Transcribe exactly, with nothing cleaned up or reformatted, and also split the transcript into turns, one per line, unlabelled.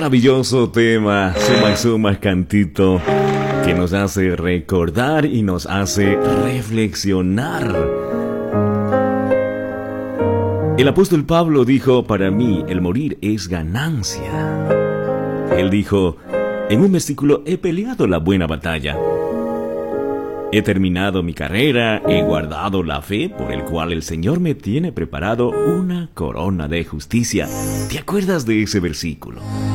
Maravilloso tema, suma y suma cantito que nos hace recordar y nos hace reflexionar. El apóstol Pablo dijo: para mí el morir es ganancia. Él dijo en un versículo: he peleado la buena batalla, he terminado mi carrera, he guardado la fe, por el cual el Señor me tiene preparado una corona de justicia. ¿Te acuerdas de ese versículo?